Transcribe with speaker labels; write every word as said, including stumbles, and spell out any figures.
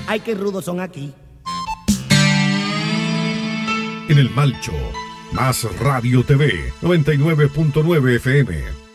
Speaker 1: Ay, qué rudos son aquí.
Speaker 2: En el Malcho, Más Radio T V, noventa y nueve punto nueve F M.